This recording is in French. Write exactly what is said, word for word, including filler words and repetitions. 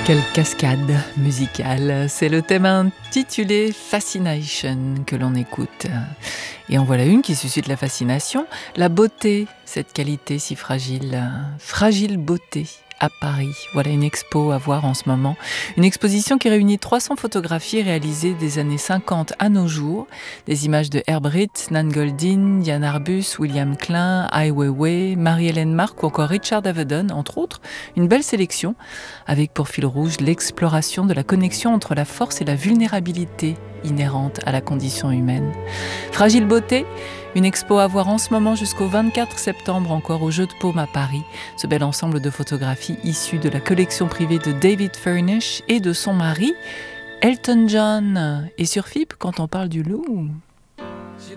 Quelle cascade musicale. C'est le thème intitulé Fascination que l'on écoute. Et en voilà une qui suscite la fascination. La beauté, cette qualité si fragile. Fragile beauté à Paris. Voilà une expo à voir en ce moment. Une exposition qui réunit trois cents photographies réalisées des années cinquante à nos jours. Des images de Herbrit, Nan Goldin, Jan Arbus, William Klein, Ai Weiwei, Marie-Hélène Mark ou encore Richard Avedon, entre autres. Une belle sélection avec pour fil rouge l'exploration de la connexion entre la force et la vulnérabilité inhérente à la condition humaine. Fragile beauté, une expo à voir en ce moment jusqu'au vingt-quatre septembre encore au Jeu de Paume à Paris. Ce bel ensemble de photographies issues de la collection privée de David Furnish et de son mari, Elton John. Et sur F I P, quand on parle du loup...